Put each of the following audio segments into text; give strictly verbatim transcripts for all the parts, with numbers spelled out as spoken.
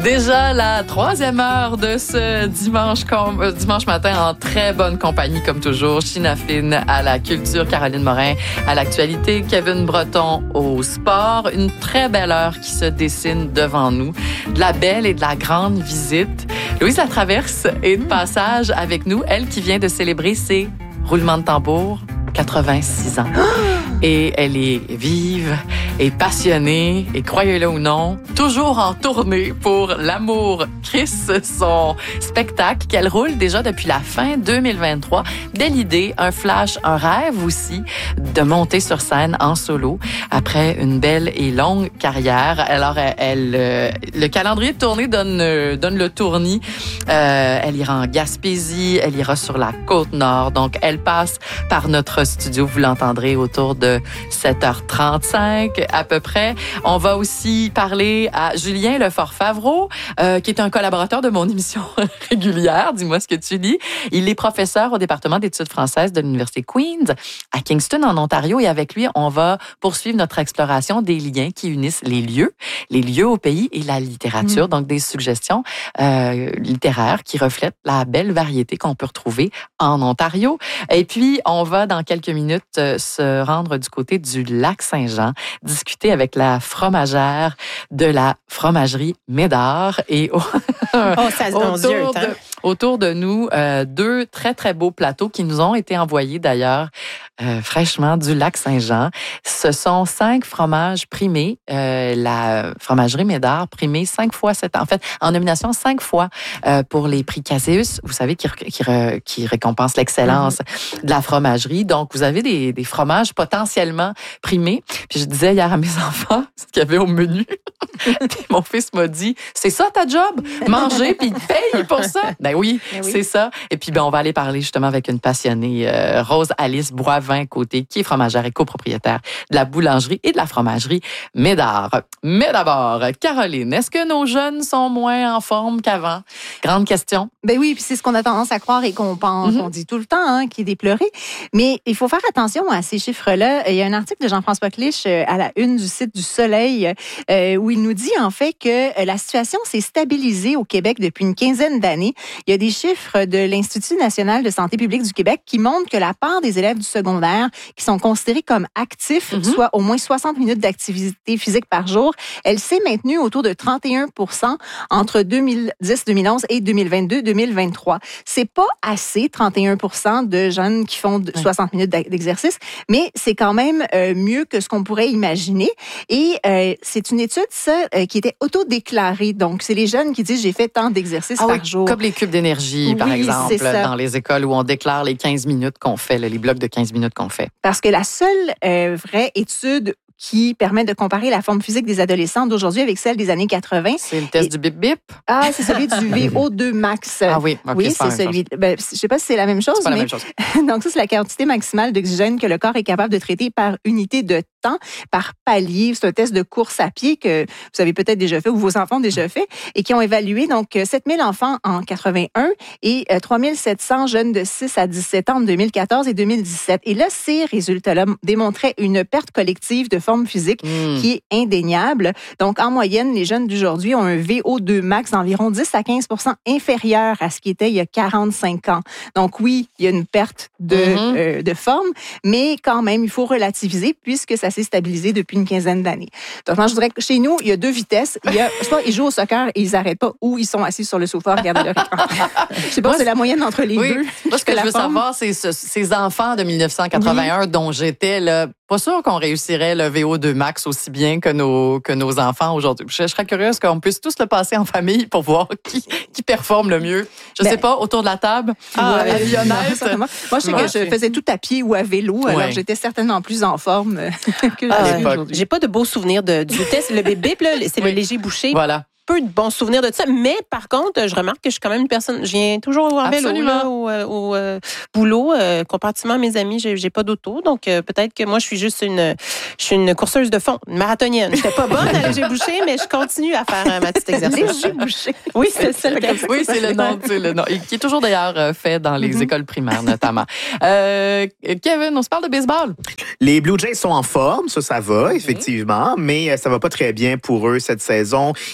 Déjà la troisième heure de ce dimanche, com- euh, dimanche matin en très bonne compagnie comme toujours. China Fine à la culture, Caroline Morin à l'actualité, Kevin Breton au sport. Une très belle heure qui se dessine devant nous. De la belle et de la grande visite. Louise Latraverse est de passage avec nous. Elle qui vient de célébrer ses roulements de tambour, quatre-vingt-six ans. Et elle est vive et passionnée, et croyez-le ou non, toujours en tournée pour L'amour Chris, son spectacle qu'elle roule déjà depuis la fin deux mille vingt-trois. Belle idée, un flash, un rêve aussi de monter sur scène en solo après une belle et longue carrière. Alors, elle, elle euh, le calendrier de tournée donne, euh, donne le tournis. Euh, elle ira en Gaspésie, elle ira sur la Côte-Nord. Donc, elle passe par notre studio. Vous l'entendrez autour de sept heures trente-cinq à peu près. On va aussi parler à Julien Lefort-Favreau, euh, qui est un collaborateur de mon émission régulière. Dis-moi ce que tu lis. Il est professeur au département d'études françaises de l'Université Queen's à Kingston, en Ontario. Et avec lui, on va poursuivre notre exploration des liens qui unissent les lieux, les lieux au pays et la littérature. Mmh. Donc, des suggestions euh, littéraires qui reflètent la belle variété qu'on peut retrouver en Ontario. Et puis, on va dans quelques minutes euh, se rendre du côté du lac Saint-Jean, discuter avec la fromagère de la fromagerie Médard et au, oh, ça se autour, de, autour de nous, euh, deux très, très beaux plateaux qui nous ont été envoyés d'ailleurs euh, fraîchement du lac Saint-Jean. Ce sont cinq fromages primés. Euh, la fromagerie Médard primée cinq fois cette en fait, en nomination cinq fois euh, pour les prix Caseus, vous savez, qui, qui, qui récompense l'excellence mm-hmm. de la fromagerie. Donc, vous avez des, des fromages potentiellement primés. Puis je disais hier à mes enfants ce qu'il y avait au menu. Puis mon fils m'a dit, c'est ça ta job? Manger puis paye pour ça? Ben oui, ben oui, c'est ça. Et puis ben on va aller parler justement avec une passionnée, euh, Rose Alice Boivin-Côté, qui est fromagère et copropriétaire de la boulangerie et de la fromagerie Médard. Mais d'abord, Caroline, est-ce que nos jeunes sont moins en forme qu'avant? Grande question. Ben oui, puis c'est ce qu'on a tendance à croire et qu'on pense, mm-hmm. on dit tout le temps, hein, qu'il est déploré. Mais il faut faire attention à ces chiffres-là. Il y a un article de Jean-François Clich à la une du site du Soleil euh, où il nous dit en fait que la situation s'est stabilisée au Québec depuis une quinzaine d'années. Il y a des chiffres de l'Institut national de santé publique du Québec qui montrent que la part des élèves du secondaire qui sont considérés comme actifs, mm-hmm. soit au moins soixante minutes d'activité physique par jour, elle s'est maintenue autour de trente et un pour cent entre deux mille dix deux mille onze et deux mille vingt-deux deux mille vingt-trois. C'est pas assez, trente et un pour cent de jeunes qui font soixante minutes d'exercice, mais c'est quand même euh, mieux que ce qu'on pourrait imaginer. Et euh, c'est une étude, ça, euh, qui était autodéclarée. Donc, c'est les jeunes qui disent « j'ai fait tant d'exercices ah par oui, jour ». Comme les cubes d'énergie, oui, par exemple, dans les écoles où on déclare les quinze minutes qu'on fait, les blocs de quinze minutes qu'on fait. Parce que la seule euh, vraie étude qui permet de comparer la forme physique des adolescents d'aujourd'hui avec celle des années quatre-vingt. C'est le test et... du bip-bip? Ah, c'est celui du V O deux max. Ah oui, okay, oui, c'est, c'est celui. Ben, je ne sais pas si c'est la même chose. C'est pas mais... la même chose. Donc, ça, c'est la quantité maximale d'oxygène que le corps est capable de traiter par unité de temps, par palier. C'est un test de course à pied que vous avez peut-être déjà fait ou vos enfants ont déjà fait et qui ont évalué donc sept mille enfants en quatre-vingt-un et trois mille sept cents jeunes de six à dix-sept ans en deux mille quatorze et deux mille dix-sept. Et là, ces résultats-là démontraient une perte collective de forme physique mmh. qui est indéniable. Donc, en moyenne, les jeunes d'aujourd'hui ont un V O deux max d'environ dix à quinze pour cent inférieur à ce qui était il y a quarante-cinq ans. Donc, oui, il y a une perte de, mmh. euh, de forme, mais quand même, il faut relativiser puisque ça s'est stabilisé depuis une quinzaine d'années. Donc, moi, je dirais que chez nous, il y a deux vitesses. Il y a, soit ils jouent au soccer et ils n'arrêtent pas, ou ils sont assis sur le sofa à regarder leur écran. Je sais pas, moi, c'est la moyenne entre les oui. deux. Moi, ce que je veux forme. savoir, c'est ce, ces enfants de dix-neuf cent quatre-vingt-un oui. dont j'étais, là, pas sûr qu'on réussirait le V O deux max aussi bien que nos, que nos enfants aujourd'hui. Je, je serais curieuse qu'on puisse tous le passer en famille pour voir qui, qui performe le mieux. Je ben, sais pas, autour de la table, ah, à Lyonnaise. Moi, je sais que je faisais tout à pied ou à vélo, ouais. alors j'étais certainement plus en forme que ah, aujourd'hui. J'ai pas de beaux souvenirs de, du test. Le bébé, c'est oui. le léger bouché. Voilà. Peu de bons souvenirs de ça, mais par contre, je remarque que je suis quand même une personne, je viens toujours en vélo là, au, au euh, boulot, euh, comparativement à mes amis, j'ai, j'ai pas d'auto, donc euh, peut-être que moi je suis juste une, je suis une courseuse de fond, une marathonienne. J'étais pas bonne à léger bouché, mais je continue à faire euh, ma petite exercice. Léger bouché. Oui, c'est ça le test. Oui, c'est le nom, c'est le nom, et qui est toujours d'ailleurs fait dans les mm-hmm. écoles primaires notamment. Euh, Kevin, on se parle de baseball. Les Blue Jays sont en forme, ça, ça va, effectivement, mm-hmm. mais ça va pas très bien pour eux cette saison. Hier, ils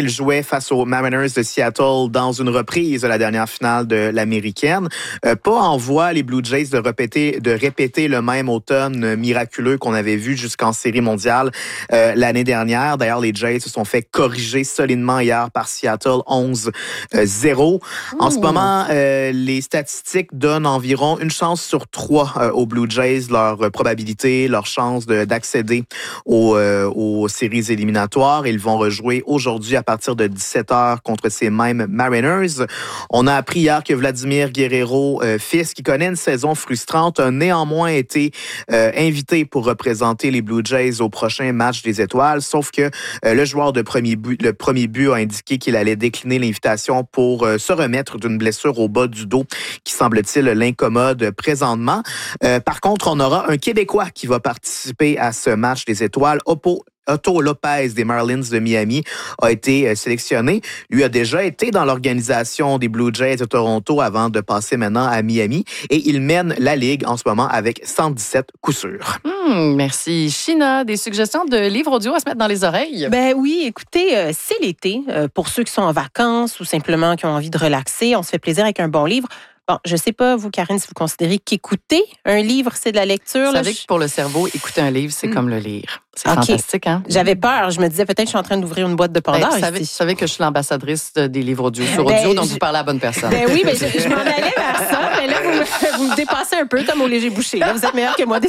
ils jouaient face aux Mariners de Seattle dans une reprise de la dernière finale de l'Américaine. Euh, pas en voie, les Blue Jays, de répéter, de répéter le même automne miraculeux qu'on avait vu jusqu'en Série mondiale euh, l'année dernière. D'ailleurs, les Jays se sont fait corriger solidement hier par Seattle onze zéro. En ce moment, euh, les statistiques donnent environ une chance sur trois euh, aux Blue Jays, leur euh, probabilité, leur chance de, d'accéder aux, euh, aux séries éliminatoires. Ils vont rejouer aujourd'hui à partir de dix-sept heures contre ces mêmes Mariners. On a appris hier que Vladimir Guerrero, euh, fils, qui connaît une saison frustrante, a néanmoins été euh, invité pour représenter les Blue Jays au prochain match des Étoiles, sauf que euh, le joueur de premier but, le premier but a indiqué qu'il allait décliner l'invitation pour euh, se remettre d'une blessure au bas du dos qui, semble-t-il, l'incommode présentement. Euh, par contre, on aura un Québécois qui va participer à ce match des Étoiles, Oppo Otto Lopez des Marlins de Miami a été sélectionné. Lui a déjà été dans l'organisation des Blue Jays de Toronto avant de passer maintenant à Miami et il mène la Ligue en ce moment avec cent dix-sept coups sûrs. Mmh, merci. China, des suggestions de livres audio à se mettre dans les oreilles? Ben oui, écoutez, euh, c'est l'été. Euh, pour ceux qui sont en vacances ou simplement qui ont envie de relaxer, on se fait plaisir avec un bon livre. Bon, je sais pas, vous, Karine, si vous considérez qu'écouter un livre, c'est de la lecture. Vous là, savez je... que pour le cerveau, écouter un livre, c'est mmh. comme le lire. C'est okay. fantastique, hein? J'avais peur. Je me disais, peut-être, je suis en train d'ouvrir une boîte de Pandore. Ben, vous, savez, vous savez que je suis l'ambassadrice des livres audio sur ben, audio, donc je... vous parlez à la bonne personne. Ben oui, mais je, je m'en allais vers ça. Mais là, vous me, vous me dépassez un peu comme au Léger Boucher. Là, vous êtes meilleur que moi.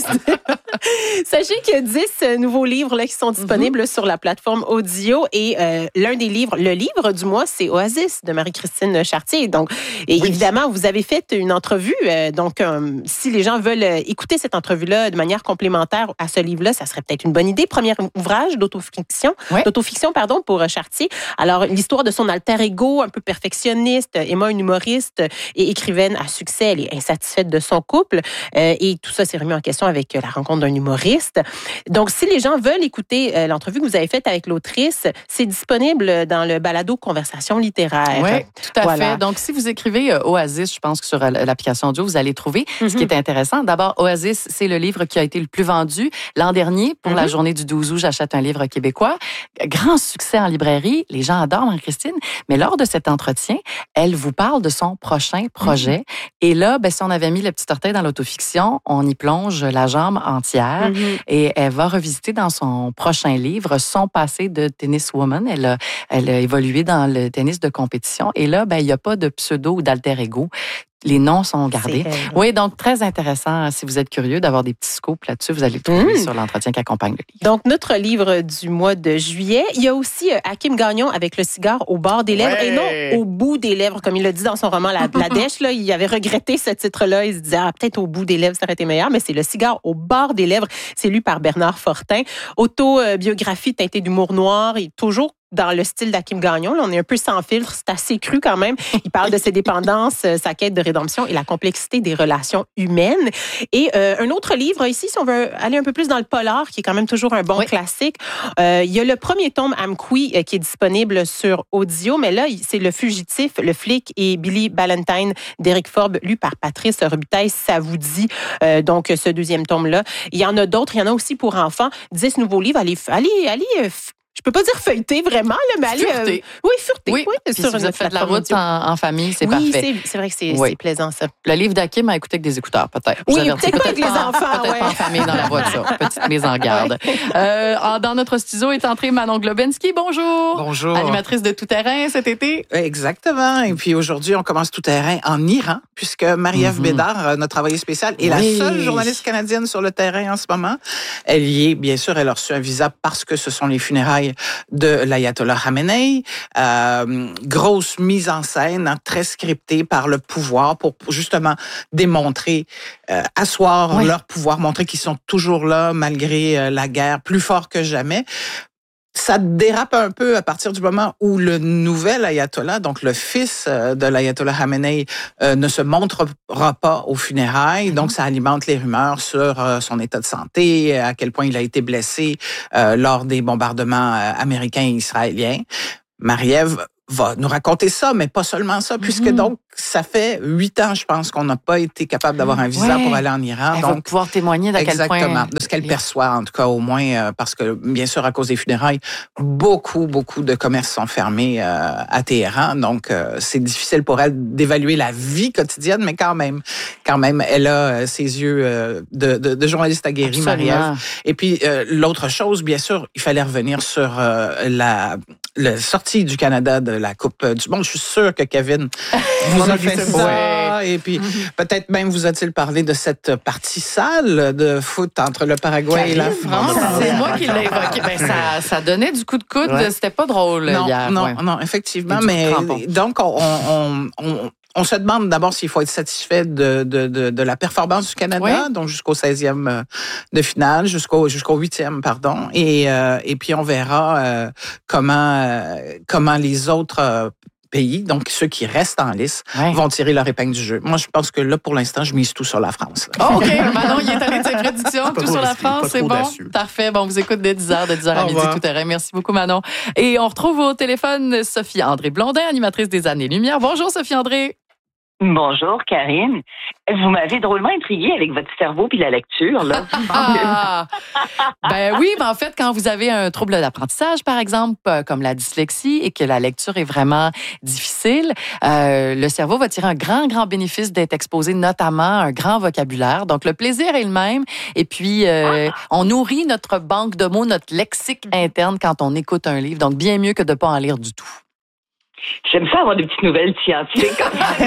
Sachez qu'il y a dix nouveaux livres là, qui sont disponibles mm-hmm. sur la plateforme audio. Et euh, l'un des livres, le livre du mois, c'est Oasis de Marie-Christine Chartier. Donc, et oui. évidemment, vous avez fait une entrevue. Euh, donc, euh, si les gens veulent écouter cette entrevue-là de manière complémentaire à ce livre-là, ça serait peut-être une bonne idée. Premier ouvrage d'autofiction, ouais. d'autofiction pardon, pour Chartier. Alors, l'histoire de son alter ego, un peu perfectionniste, Emma, une humoriste et écrivaine à succès, elle est insatisfaite de son couple. Euh, et tout ça s'est remis en question avec la rencontre d'un humoriste. Donc, si les gens veulent écouter euh, l'entrevue que vous avez faite avec l'autrice, c'est disponible dans le balado Conversation littéraire. Oui, tout à voilà. fait. Donc, si vous écrivez euh, Oasis, je pense que sur euh, l'application audio, vous allez trouver mm-hmm. ce qui est intéressant. D'abord, Oasis, c'est le livre qui a été le plus vendu l'an dernier pour mm-hmm. la journée du douze août. J'achète un livre québécois. Grand succès en librairie. Les gens adorent Marie-Christine. Mais lors de cet entretien, elle vous parle de son prochain projet. Mm-hmm. Et là, ben, si on avait mis le petit orteil dans l'autofiction, on y plonge la jambe entière. Mm-hmm. Et elle va revisiter dans son prochain livre son passé de tenniswoman. Elle a, elle a évolué dans le tennis de compétition. Et là, ben, il n'y a pas de pseudo ou d'alter ego. Les noms sont gardés. Oui, donc très intéressant. Si vous êtes curieux d'avoir des petits scoops là-dessus, vous allez le trouver mmh. sur l'entretien qui accompagne le livre. Donc, notre livre du mois de juillet, il y a aussi Hakim Gagnon avec le cigare au bord des lèvres ouais. et non au bout des lèvres, comme il l'a dit dans son roman La, La Dèche. Là, il avait regretté ce titre-là. Il se disait, ah, peut-être au bout des lèvres, ça aurait été meilleur, mais c'est le cigare au bord des lèvres. C'est lu par Bernard Fortin. Autobiographie teintée d'humour noir et toujours dans le style d'Hakim Gagnon. Là, on est un peu sans filtre, c'est assez cru quand même. Il parle de ses dépendances, sa quête de rédemption et la complexité des relations humaines. Et euh, un autre livre ici, si on veut aller un peu plus dans le polar, qui est quand même toujours un bon oui. classique, euh, il y a le premier tome Amqui euh, qui est disponible sur audio, mais là, c'est Le Fugitif, le flic et Billy Ballantine d'Éric Forbes, lu par Patrice Robitaille. Ça vous dit, euh, donc, ce deuxième tome-là. Il y en a d'autres, il y en a aussi pour enfants. dix nouveaux livres. Allez, allez, allez euh, je peux pas dire feuilleter vraiment, là, mais aller... Fureter. Euh, oui, fureter. Oui, oui sur si une vous faites de la route en, en famille, c'est oui, parfait. Oui, c'est vrai que c'est, oui. c'est plaisant, ça. Le livre d'Hakim à écouter avec des écouteurs, peut-être. Oui, peut-être, peut-être pas avec les pas, enfants. Peut-être ouais. pas en famille dans la voiture. Petite mise en garde. Ouais. Euh, dans notre studio est entrée Manon Globensky. Bonjour. Bonjour. Animatrice de Tout Terrain cet été. Exactement. Et puis aujourd'hui, on commence Tout Terrain en Iran, puisque Marie-Ève mm-hmm. Bédard, notre envoyée spéciale, est oui. la seule journaliste canadienne sur le terrain en ce moment. Elle y est, bien sûr, elle a reçu un visa parce que ce sont les funérailles de l'ayatollah Khamenei. Euh, grosse mise en scène, hein, très scriptée par le pouvoir pour justement démontrer, euh, asseoir oui. leur pouvoir, montrer qu'ils sont toujours là malgré euh, la guerre, plus fort que jamais. Ça dérape un peu à partir du moment où le nouvel ayatollah, donc le fils de l'ayatollah Khamenei, euh, ne se montrera pas aux funérailles. Mm-hmm. Donc, ça alimente les rumeurs sur euh, son état de santé, à quel point il a été blessé euh, lors des bombardements euh, américains et israéliens. Marie-Ève va nous raconter ça, mais pas seulement ça, puisque mm-hmm. donc, ça fait huit ans, je pense, qu'on n'a pas été capable d'avoir un visa ouais. pour aller en Iran. Elle donc, va pouvoir témoigner de quel point... Exactement, de ce qu'elle perçoit, en tout cas, au moins, euh, parce que, bien sûr, à cause des funérailles, beaucoup, beaucoup de commerces sont fermés euh, à Téhéran, donc euh, c'est difficile pour elle d'évaluer la vie quotidienne, mais quand même, quand même, elle a euh, ses yeux euh, de, de, de journaliste aguerri, Marie-Ève. Et puis, euh, l'autre chose, bien sûr, il fallait revenir sur euh, la... la sortie du Canada de la Coupe du Monde. Je suis sûre que Kevin vous a fait ça. Ouais. Et puis, mm-hmm. peut-être même vous a-t-il parlé de cette partie sale de foot entre le Paraguay Karine, et la France. C'est moi qui l'ai évoqué. Ben, ça, ça donnait du coup de coude. Ouais. C'était pas drôle non, hier. Non, ouais. non, effectivement. Mais donc, on... on, on On se demande d'abord s'il faut être satisfait de, de, de, de la performance du Canada, oui. donc jusqu'au seizième de finale, jusqu'au jusqu'au huitième, pardon. Et, euh, et puis, on verra euh, comment, euh, comment les autres euh, pays, donc ceux qui restent en lice, oui. vont tirer leur épingle du jeu. Moi, je pense que là, pour l'instant, je mise tout sur la France. Oh, OK. Manon, il est allé de ses prédictions. Tout sur la France, c'est bon? Parfait. Bon, on vous écoute dès dix heures, de dix heures à midi, tout terrain. Merci beaucoup, Manon. Et on retrouve au téléphone Sophie-André Blondin, animatrice des Années-Lumière. Bonjour, Sophie-André. Bonjour, Karine. Vous m'avez drôlement intriguée avec votre cerveau puis la lecture, là. Ah, ben oui, ben en fait, quand vous avez un trouble d'apprentissage, par exemple, comme la dyslexie, et que la lecture est vraiment difficile, euh, le cerveau va tirer un grand, grand bénéfice d'être exposé notamment à un grand vocabulaire. Donc, le plaisir est le même. Et puis, euh, ah. on nourrit notre banque de mots, notre lexique interne quand on écoute un livre. Donc, bien mieux que de ne pas en lire du tout. J'aime ça avoir des petites nouvelles scientifiques.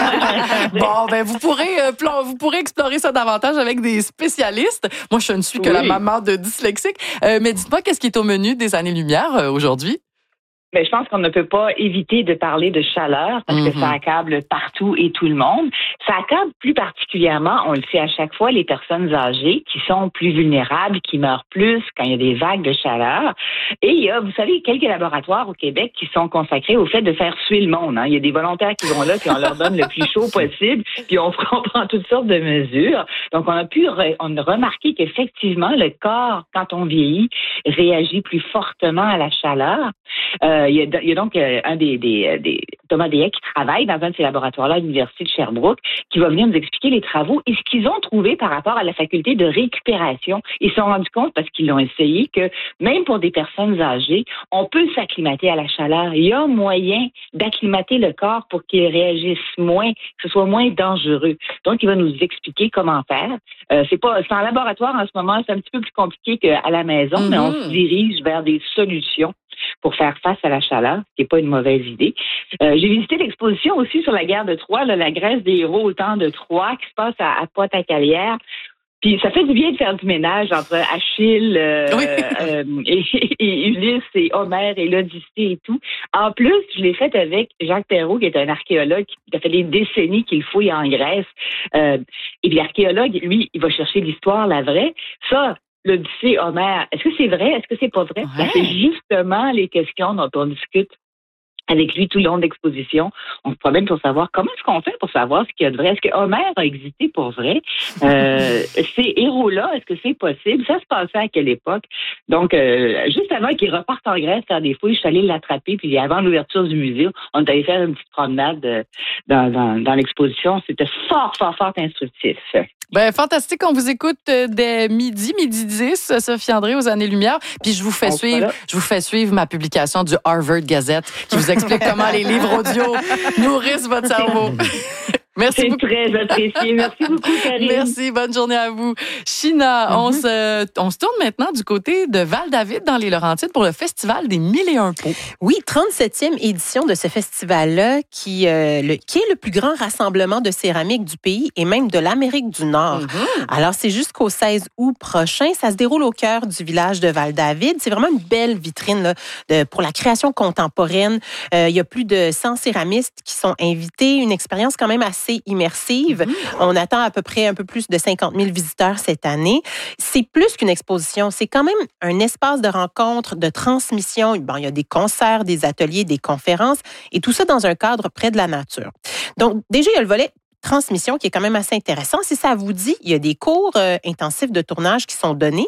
Bon, ben vous pourrez euh, vous pourrez explorer ça davantage avec des spécialistes. Moi, je ne suis que oui. la maman de dyslexique. Euh, mais dites-moi, qu'est-ce qui est au menu des Années-Lumière euh, aujourd'hui? Mais je pense qu'on ne peut pas éviter de parler de chaleur parce mm-hmm. que ça accable partout et tout le monde. Ça accable plus particulièrement, on le sait à chaque fois, les personnes âgées qui sont plus vulnérables, qui meurent plus quand il y a des vagues de chaleur. Et il y a, vous savez, quelques laboratoires au Québec qui sont consacrés au fait de faire suer le monde. Hein. Il y a des volontaires qui vont là, puis on leur donne le plus chaud possible, puis on prend toutes sortes de mesures. Donc, on a pu re- on a remarqué qu'effectivement, le corps, quand on vieillit, réagit plus fortement à la chaleur. Euh, Il y, a, il y a donc euh, un des, des, des Thomas Deshaies qui travaille dans un de ces laboratoires-là à l'Université de Sherbrooke, qui va venir nous expliquer les travaux et ce qu'ils ont trouvé par rapport à la faculté de récupération. Ils se sont rendus compte, parce qu'ils l'ont essayé, que même pour des personnes âgées, on peut s'acclimater à la chaleur. Il y a moyen d'acclimater le corps pour qu'il réagisse moins, que ce soit moins dangereux. Donc, il va nous expliquer comment faire. Euh, c'est pas, c'est en laboratoire en ce moment, c'est un petit peu plus compliqué qu'à la maison, mm-hmm. mais on se dirige vers des solutions pour faire face à la chaleur, ce qui n'est pas une mauvaise idée. Euh, j'ai visité l'exposition aussi sur la guerre de Troie, là, la Grèce des héros au temps de Troie, qui se passe à, à Pointe-à-Calière. Puis ça fait du bien de faire du ménage entre Achille euh, oui. euh, et, et Ulysse et Homère et l'Odyssée et tout. En plus, je l'ai fait avec Jacques Perrault, qui est un archéologue qui a fait des décennies qu'il fouille en Grèce. Euh, et puis l'archéologue, lui, il va chercher l'histoire, la vraie. Ça, l'Odyssée, Homère, est-ce que c'est vrai? Est-ce que c'est pas vrai? Ouais. C'est justement les questions dont on discute avec lui tout le long de l'exposition. On se promène pour savoir comment est-ce qu'on fait pour savoir ce qu'il y a de vrai. Est-ce que Homère a existé pour vrai? Euh, ces héros-là, est-ce que c'est possible? Ça se passait à quelle époque? Donc, euh, juste avant qu'il reparte en Grèce faire des fouilles, je suis allée l'attraper, puis avant l'ouverture du musée, on est allé faire une petite promenade dans, dans, dans l'exposition. C'était fort, fort, fort instructif. Ben, fantastique, on vous écoute dès midi, midi dix, Sophie-André aux Années-Lumière. Puis je vous fais suivre, je vous fais suivre ma publication du Harvard Gazette qui vous explique comment les livres audio nourrissent votre cerveau. Merci C'est beaucoup. très apprécié. Merci beaucoup, Karine. Merci. Bonne journée à vous. China, mm-hmm. on, se, on se tourne maintenant du côté de Val-David dans les Laurentides pour le Festival des Mille et Un Pots. Oui, trente-septième édition de ce festival-là qui, euh, le, qui est le plus grand rassemblement de céramique du pays et même de l'Amérique du Nord. Mm-hmm. Alors, c'est jusqu'au seize août prochain. Ça se déroule au cœur du village de Val-David. C'est vraiment une belle vitrine là, de, pour la création contemporaine. Euh, il y a plus de cent céramistes qui sont invités. Une expérience quand même assez immersive. Mmh. On attend à peu près un peu plus de cinquante mille visiteurs cette année. C'est plus qu'une exposition, c'est quand même un espace de rencontre, de transmission. Bon, il y a des concerts, des ateliers, des conférences et tout ça dans un cadre près de la nature. Donc, déjà, il y a le volet transmission qui est quand même assez intéressant. Si ça vous dit, il y a des cours euh, intensifs de tournage qui sont donnés.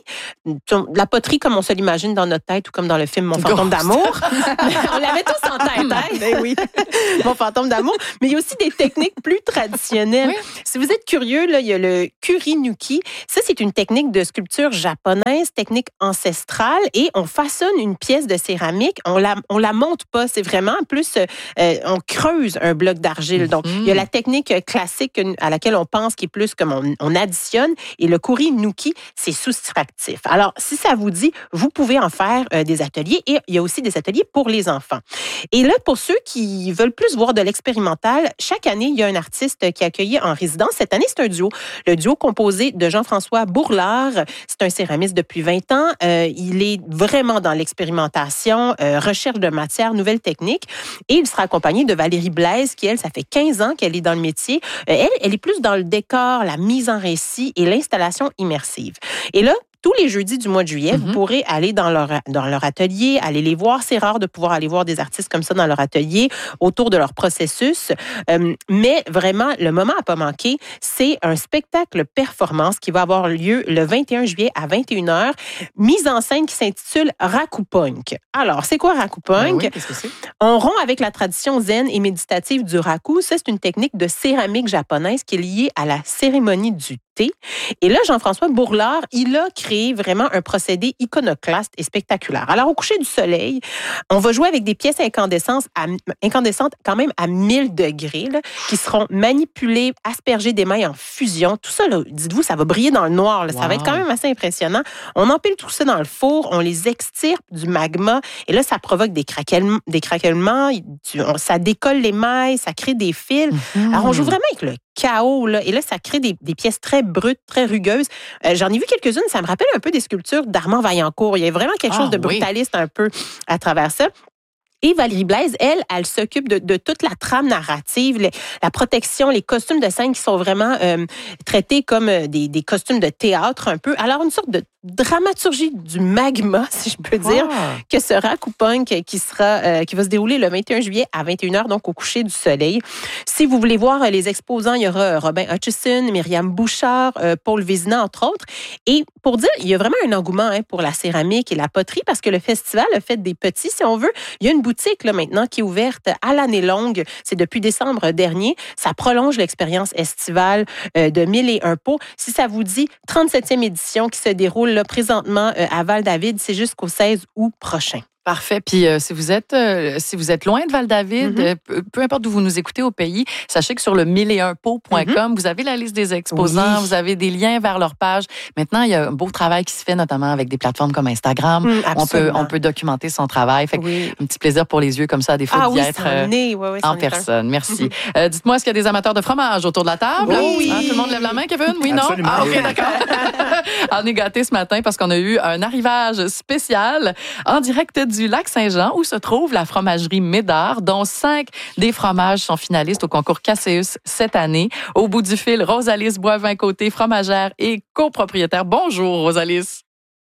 La poterie comme on se l'imagine dans notre tête ou comme dans le film Mon fantôme d'amour. On l'avait tous en tête, hein? Ben oui. Mon fantôme d'amour. Mais il y a aussi des techniques plus traditionnelles. Oui. Si vous êtes curieux, là, il y a le kurinuki. Ça, c'est une technique de sculpture japonaise, technique ancestrale, et on façonne une pièce de céramique. On la, on la monte pas. C'est vraiment plus, euh, on creuse un bloc d'argile. Donc, mm-hmm. il y a la technique classique à laquelle on pense qui est plus comme on, on additionne, et le kurinuki, c'est soustractif. Alors, si ça vous dit, vous pouvez en faire euh, des ateliers, et il y a aussi des ateliers pour les enfants. Et là, pour ceux qui veulent plus voir de l'expérimental, chaque année, il y a un artiste qui est accueilli en résidence. Cette année, c'est un duo. Le duo composé de Jean-François Bourlard. C'est un céramiste depuis vingt ans. Euh, il est vraiment dans l'expérimentation, euh, recherche de matière, nouvelles techniques. Et il sera accompagné de Valérie Blaise, qui, elle, ça fait quinze ans qu'elle est dans le métier. Euh, elle, elle est plus dans le décor, la mise en récit et l'installation immersive. Et là, tous les jeudis du mois de juillet, mm-hmm. vous pourrez aller dans leur, dans leur atelier, aller les voir. C'est rare de pouvoir aller voir des artistes comme ça dans leur atelier, autour de leur processus. Euh, mais vraiment, le moment à pas manquer, c'est un spectacle performance qui va avoir lieu le vingt et un juillet à vingt et une heures, mise en scène qui s'intitule Rakupunk. Alors, c'est quoi Rakupunk? Ben oui, qu'est-ce que c'est? On rompt avec la tradition zen et méditative du raku. Ça, c'est une technique de céramique japonaise qui est liée à la cérémonie du thé. Et là, Jean-François Bourlard, il a créé vraiment un procédé iconoclaste et spectaculaire. Alors, au coucher du soleil, on va jouer avec des pièces incandescentes, à, incandescentes quand même à mille degrés, là, qui seront manipulées, aspergées d'émail en fusion. Tout ça, là, dites-vous, ça va briller dans le noir. Là. Wow. Ça va être quand même assez impressionnant. On empile tout ça dans le four, on les extirpe du magma, et là, ça provoque des, craquellement, des craquements, ça décolle l'émail, ça crée des fils. Mm-hmm. Alors, on joue vraiment avec le chaos, là. Et là, ça crée des, des pièces très brutes, très rugueuses. Euh, j'en ai vu quelques-unes, ça me rappelle un peu des sculptures d'Armand Vaillancourt. Il y a vraiment quelque ah, chose de brutaliste oui. un peu à travers ça. Et Valérie Blaise, elle, elle s'occupe de, de toute la trame narrative, les, la protection, les costumes de scène qui sont vraiment euh, traités comme des, des costumes de théâtre un peu. Alors, une sorte de dramaturgie du magma, si je peux dire, wow. que sera Rakupunk, qui sera, euh, qui va se dérouler le vingt et un juillet à vingt et une heures, donc au coucher du soleil. Si vous voulez voir les exposants, il y aura Robin Hutchison, Myriam Bouchard, euh, Paul Vézina, entre autres. Et pour dire, il y a vraiment un engouement hein, pour la céramique et la poterie, parce que le festival, le Fête des Petits, si on veut, il y a une boutique là, maintenant qui est ouverte à l'année longue. C'est depuis décembre dernier. Ça prolonge l'expérience estivale euh, de Mille et un pots. Si ça vous dit, trente-septième édition qui se déroule là, présentement euh, à Val-David, c'est jusqu'au seize août prochain. Parfait. Puis euh, si vous êtes euh, si vous êtes loin de Val-David, mm-hmm. euh, peu, peu importe d'où vous nous écoutez au pays, sachez que sur le mille et un pots point com, mm-hmm. vous avez la liste des exposants, oui. vous avez des liens vers leur page. Maintenant, il y a un beau travail qui se fait, notamment avec des plateformes comme Instagram. Mm, on peut on peut documenter son travail. Fait oui. un petit plaisir pour les yeux comme ça, des fois ah, d'y oui, être euh, oui, oui, en personne. Merci. Mm-hmm. Euh, dites-moi, est-ce qu'il y a des amateurs de fromage autour de la table? Oui. Hein, tout le monde lève la main, Kevin? Oui, non? Absolument. Ah, ok, d'accord. On est gâtés ce matin parce qu'on a eu un arrivage spécial en direct du lac Saint-Jean, où se trouve la fromagerie Médard, dont cinq des fromages sont finalistes au concours Casseus cette année. Au bout du fil, Rosalys Boivin-Côté, fromagère et copropriétaire. Bonjour, Rosalys.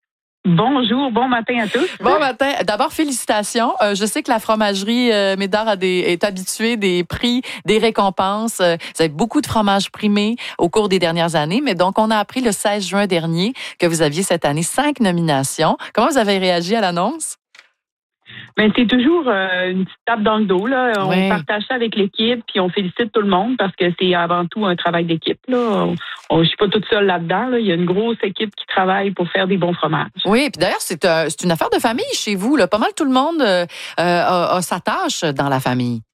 Bonjour, bon matin à tous. Bon matin. D'abord, félicitations. Euh, je sais que la fromagerie euh, Médard a des, est habituée des prix, des récompenses. Euh, vous avez beaucoup de fromages primés au cours des dernières années, mais donc on a appris le seize juin dernier que vous aviez cette année cinq nominations. Comment vous avez réagi à l'annonce? Ben, c'est toujours euh, une petite tape dans le dos, là. On oui. partage ça avec l'équipe, puis on félicite tout le monde parce que c'est avant tout un travail d'équipe, là. On, on, je suis pas toute seule là-dedans, là. Il y a une grosse équipe qui travaille pour faire des bons fromages. Oui, puis d'ailleurs, c'est, euh, c'est une affaire de famille chez vous, là. Pas mal tout le monde euh, a, a sa tâche dans la famille.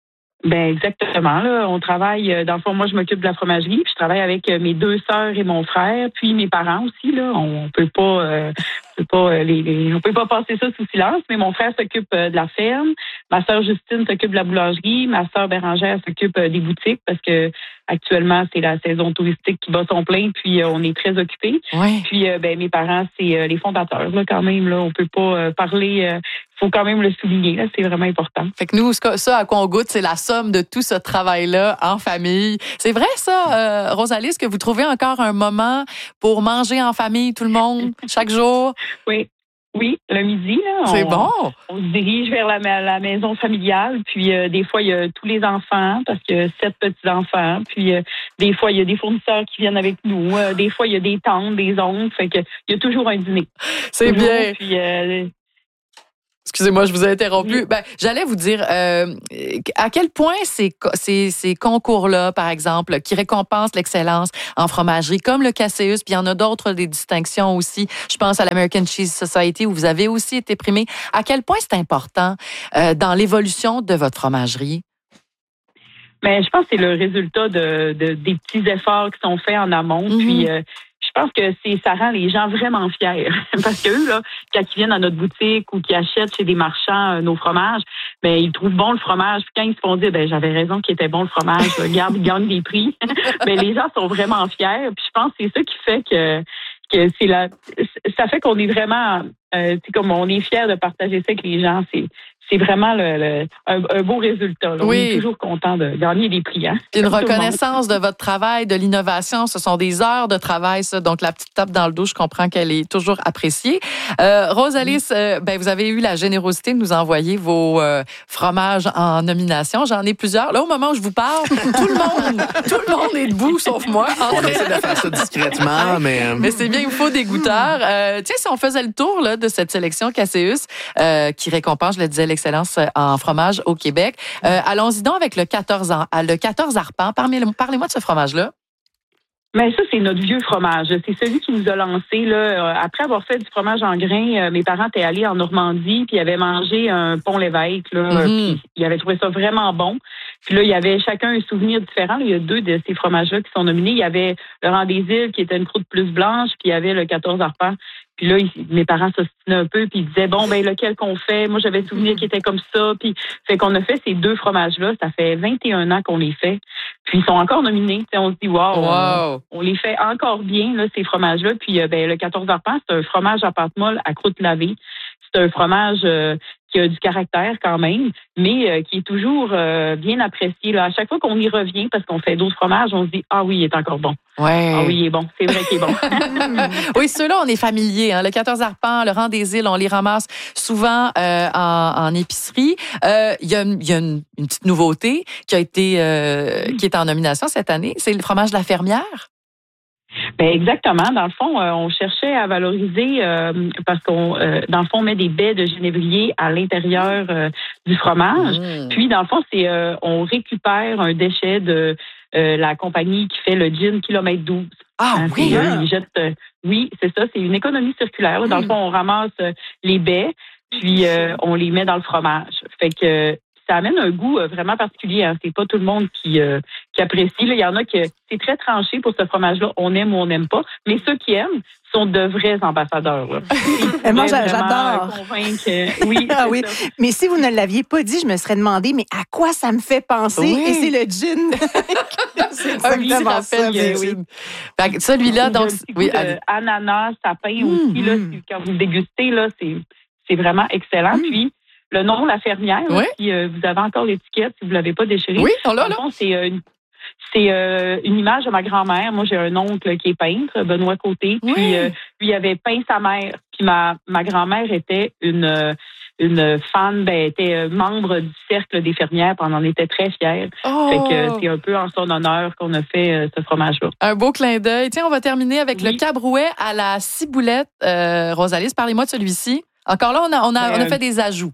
Ben exactement. Là, on travaille. Dans le fond, moi, je m'occupe de la fromagerie, puis je travaille avec mes deux sœurs et mon frère, puis mes parents aussi. Là, on peut pas, euh, on peut pas les, les, on peut pas passer ça sous silence. Mais mon frère s'occupe de la ferme, ma sœur Justine s'occupe de la boulangerie, ma sœur Bérangère s'occupe des boutiques parce que actuellement c'est la saison touristique qui bat son plein, puis euh, on est très occupés. Oui. Puis euh, ben mes parents c'est euh, les fondateurs là quand même là, on peut pas euh, parler. Euh, faut quand même le souligner, là, c'est vraiment important. Fait que nous, ça à quoi on goûte, c'est la somme de tout ce travail-là en famille. C'est vrai, ça, euh, Rosalys, que vous trouvez encore un moment pour manger en famille, tout le monde, chaque jour? Oui. Oui, le midi. Là, C'est on, bon. On se dirige vers la, la maison familiale. Puis euh, des fois, il y a tous les enfants, parce qu'il y a sept petits-enfants. Puis euh, des fois, il y a des fournisseurs qui viennent avec nous. Euh, des fois, il y a des tantes, des oncles. Fait que il y a toujours un dîner. C'est toujours, bien. Puis, euh, Excusez-moi, je vous ai interrompu. Oui. Ben, j'allais vous dire euh, à quel point ces, ces, ces concours-là, par exemple, qui récompensent l'excellence en fromagerie, comme le Casseus, puis il y en a d'autres, des distinctions aussi. Je pense à l'American Cheese Society où vous avez aussi été primé. À quel point c'est important euh, dans l'évolution de votre fromagerie? Mais je pense que c'est le résultat de, de des petits efforts qui sont faits en amont. Mm-hmm. Puis euh, je pense que c'est ça rend les gens vraiment fiers. Parce qu'eux, là, quand ils viennent à notre boutique ou qu'ils achètent chez des marchands euh, nos fromages, ben ils trouvent bon le fromage. Puis quand ils se font dire, ben j'avais raison qu'il était bon le fromage, regarde, ils gagnent des prix. Ben les gens sont vraiment fiers. Puis je pense que c'est ça qui fait que que c'est la, ça fait qu'on est vraiment, euh, c'est comme on est fiers de partager ça avec les gens. C'est C'est vraiment le, le, un, un beau résultat. Là. Oui. On est toujours content de gagner des prix. Hein? Une reconnaissance de votre travail, de l'innovation. Ce sont des heures de travail, ça. Donc, la petite tape dans le dos, je comprends qu'elle est toujours appréciée. Euh, Rose-Alice, euh, ben, vous avez eu la générosité de nous envoyer vos euh, fromages en nomination. J'en ai plusieurs. Là, au moment où je vous parle, tout le monde, tout le monde est debout, sauf moi. On essaie de faire ça discrètement, mais... Euh... Mais c'est bien, il vous faut des goûteurs. Euh, tiens, si on faisait le tour là, de cette sélection Casseus, euh, qui récompense, je le disais, l'excellence en fromage au Québec. Euh, allons-y donc avec le quatorze ans, le quatorze arpents. Parlez-moi de ce fromage-là. Mais ça, c'est notre vieux fromage. C'est celui qui nous a lancé là. Après avoir fait du fromage en grains, mes parents étaient allés en Normandie puis ils avaient mangé un pont l'évêque. Là, mm-hmm. Puis ils avaient trouvé ça vraiment bon. Puis là, il y avait chacun un souvenir différent. Là, il y a deux de ces fromages-là qui sont nominés. Il y avait le Rang des Îles qui était une croûte plus blanche, puis il y avait le quatorze arpents. Puis là, ils, mes parents s'ostinaient un peu, puis ils disaient, bon, ben lequel qu'on fait? Moi, j'avais souvenir qui était comme ça. Puis fait qu'on a fait ces deux fromages-là. Ça fait vingt et un ans qu'on les fait. Puis ils sont encore nominés. T'sais, on se dit, wow, wow. On, on les fait encore bien, là, ces fromages-là. Puis ben le quatorze arpents, c'est un fromage à pâte molle à croûte lavée. C'est un fromage euh, qui a du caractère quand même, mais euh, qui est toujours euh, bien apprécié. Là. À chaque fois qu'on y revient, parce qu'on fait d'autres fromages, on se dit « Ah oui, il est encore bon. Ouais. Ah oui, il est bon. C'est vrai qu'il est bon. » Oui, ceux-là, on est familiers. Hein. Le quatorze arpents, le Rang des Îles, on les ramasse souvent euh, en, en épicerie. Euh, il y a, y a une, une petite nouveauté qui a été euh, qui est en nomination cette année. C'est le fromage de la fermière. Ben exactement. Dans le fond, euh, on cherchait à valoriser euh, parce qu'on, euh, dans le fond, on met des baies de genévrier à l'intérieur euh, du fromage. Mmh. Puis, dans le fond, c'est euh, on récupère un déchet de euh, la compagnie qui fait le gin kilomètre douze. Ah hein, oui. Eux, ils jettent, euh, oui, c'est ça. C'est une économie circulaire. Dans mmh. le fond, on ramasse euh, les baies, puis euh, on les met dans le fromage. Fait que ça amène un goût euh, vraiment particulier. Hein. C'est pas tout le monde qui, euh, qui apprécie. Là, il y en a qui c'est très tranché pour ce fromage-là. On aime ou on n'aime pas. Mais ceux qui aiment sont de vrais ambassadeurs. Là. Moi, j'adore. Convaincre. Oui, ah, oui. Mais si vous ne l'aviez pas dit, je me serais demandé, mais à quoi ça me fait penser? Oui. Et c'est le gin. C'est exactement ça, le gin. Fait que celui-là, donc... Oui, euh, ananas, sapin mmh, aussi. Là, mmh. Quand vous le dégustez, là, c'est, c'est vraiment excellent. Mmh. Puis, le nom La Fermière, oui. Là, si euh, vous avez encore l'étiquette, si vous ne l'avez pas déchirée. Oui, on l'a, là. C'est, euh, une, c'est euh, une image de ma grand-mère. Moi, j'ai un oncle qui est peintre, Benoît Côté. Oui. Puis, euh, lui, il avait peint sa mère. Puis, ma, ma grand-mère était une, une fan, ben, était membre du Cercle des fermières. Puis, on en était très fiers. Oh. Fait que c'est un peu en son honneur qu'on a fait euh, ce fromage-là. Un beau clin d'œil. Tiens, on va terminer avec oui. le cabrouet à la ciboulette. Euh, Rose-Alice, parlez-moi de celui-ci. Encore là, on a, on a, euh, on a fait des ajouts.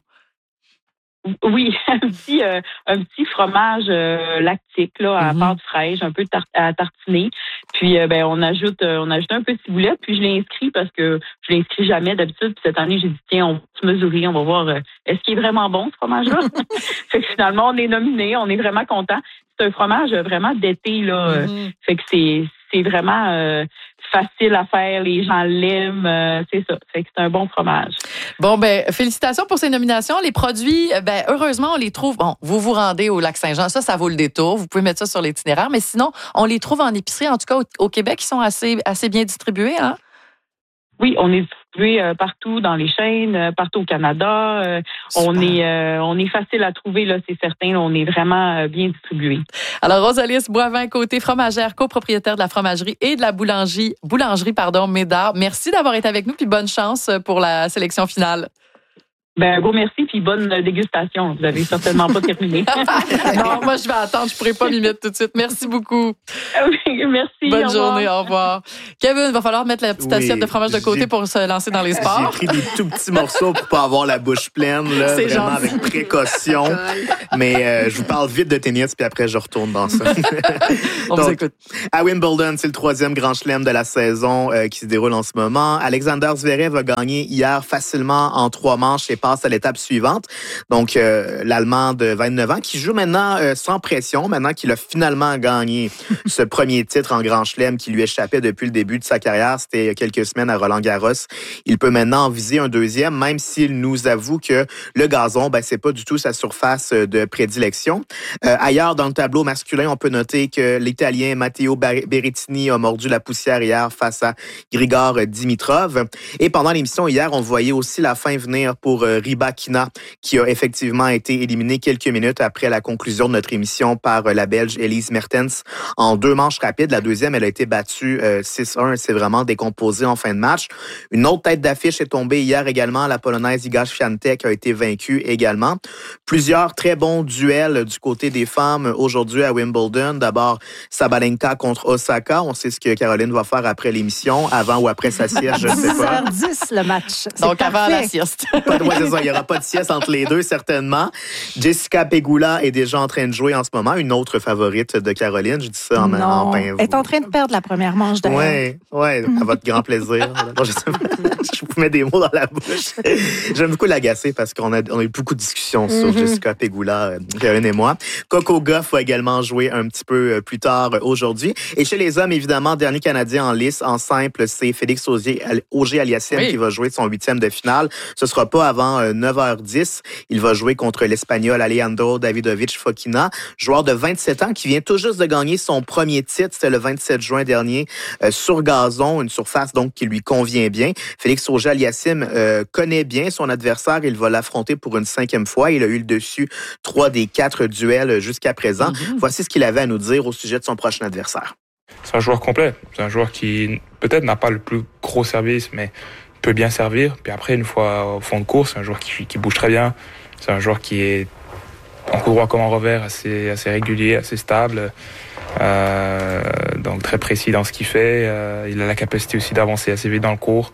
Oui, un petit, euh, un petit fromage euh, lactique là, à mm-hmm. pâte fraîche, un peu tar- à tartiner. Puis euh, ben on ajoute, euh, on ajoute un peu de ciboulette. Puis je l'ai inscrit parce que je l'inscris jamais d'habitude. Puis cette année, j'ai dit tiens, on va se mesurer, on va voir euh, est-ce qu'il est vraiment bon ce fromage-là. Fait que finalement, on est nominé, on est vraiment content. C'est un fromage vraiment d'été là. Mm-hmm. Fait que c'est c'est vraiment euh, facile à faire, les gens l'aiment, euh, c'est ça. Fait que c'est un bon fromage. Bon, ben félicitations pour ces nominations. Les produits, ben heureusement, on les trouve. Bon, vous vous rendez au Lac-Saint-Jean, ça, ça vaut le détour. Vous pouvez mettre ça sur l'itinéraire, mais sinon, on les trouve en épicerie, en tout cas au, au Québec, ils sont assez, assez bien distribués, hein? Oui, on est distribué euh, partout dans les chaînes, euh, partout au Canada. Euh, on est euh, on est facile à trouver, là, c'est certain. On est vraiment euh, bien distribué. Alors, Rosalys Boivin, côté fromagère, copropriétaire de la fromagerie et de la boulangerie, boulangerie pardon, Médard. Merci d'avoir été avec nous, puis bonne chance pour la sélection finale. Ben, gros merci, puis bonne dégustation. Vous avez certainement pas terminé. Non, moi, je vais attendre. Je pourrais pas m'y mettre tout de suite. Merci beaucoup. Merci. Bonne au journée. Au revoir. Kevin, il va falloir mettre la petite oui, assiette de fromage de côté pour se lancer dans les sports. J'ai pris des tout petits morceaux pour pas avoir la bouche pleine, là, c'est vraiment gentil. Avec précaution. Mais euh, je vous parle vite de tennis, puis après, je retourne dans ça. On Donc, vous écoute. À Wimbledon, c'est le troisième grand chelem de la saison euh, qui se déroule en ce moment. Alexander Zverev a gagné hier facilement en trois manches et passe à l'étape suivante. Donc, euh, l'Allemand de vingt-neuf ans qui joue maintenant euh, sans pression, maintenant qu'il a finalement gagné ce premier titre en Grand Chelem qui lui échappait depuis le début de sa carrière. C'était il y a quelques semaines à Roland-Garros. Il peut maintenant en viser un deuxième, même s'il nous avoue que le gazon, ben, c'est pas du tout sa surface de prédilection. Euh, ailleurs, dans le tableau masculin, on peut noter que l'Italien Matteo Berrettini a mordu la poussière hier face à Grigor Dimitrov. Et pendant l'émission hier, on voyait aussi la fin venir pour euh, Rybakina, qui a effectivement été éliminé quelques minutes après la conclusion de notre émission par la Belge Elise Mertens en deux manches rapides. La deuxième, elle a été battue euh, six un. C'est vraiment décomposé en fin de match. Une autre tête d'affiche est tombée hier également. La Polonaise Iga Świątek a été vaincue également. Plusieurs très bons duels du côté des femmes aujourd'hui à Wimbledon. D'abord, Sabalenka contre Osaka. On sait ce que Caroline va faire après l'émission, avant ou après sa sieste, je ne sais pas. dix heures dix le match. C'est Donc parfait. Avant la sieste. Pas de, ouais, c'est ça, il n'y aura pas de sieste entre les deux, certainement. Jessica Pegula est déjà en train de jouer en ce moment, une autre favorite de Caroline. Je dis ça en, non, en pain. Elle est en train de perdre la première manche d'ailleurs. Oui, oui, à votre grand plaisir. Bon, je, je vous mets des mots dans la bouche. J'aime beaucoup l'agacer parce qu'on a, on a eu beaucoup de discussions sur mm-hmm. Jessica Pegula, Caroline et moi. Coco Gauff va également jouer un petit peu plus tard aujourd'hui. Et chez les hommes, évidemment, dernier Canadien en lice, en simple, c'est Félix Auger-Aliassime oui. qui va jouer son huitième de finale. Ce sera pas avant neuf heures dix. Il va jouer contre l'Espagnol Alejandro Davidovich Fokina, joueur de vingt-sept ans qui vient tout juste de gagner son premier titre. C'était le vingt-sept juin dernier euh, sur gazon, une surface donc qui lui convient bien. Félix Auger-Aliassime euh, connaît bien son adversaire. Il va l'affronter pour une cinquième fois. Il a eu le dessus trois des quatre duels jusqu'à présent. Mm-hmm. Voici ce qu'il avait à nous dire au sujet de son prochain adversaire. C'est un joueur complet. C'est un joueur qui peut-être n'a pas le plus gros service, mais peut bien servir. Puis après, une fois au fond de course, c'est un joueur qui, qui bouge très bien. C'est un joueur qui est en coup droit comme en revers, assez, assez régulier, assez stable. Euh, donc très précis dans ce qu'il fait. Euh, il a la capacité aussi d'avancer assez vite dans le court,